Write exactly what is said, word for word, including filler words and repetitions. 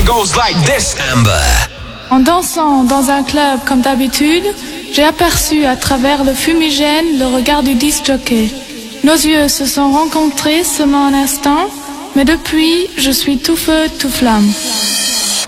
goes like this. Amber. En dansant dans un club comme d'habitude, j'ai aperçu à travers le fumigène le regard du disc-jockey. Nos yeux se sont rencontrés seulement un instant, mais depuis, je suis tout feu, tout flamme.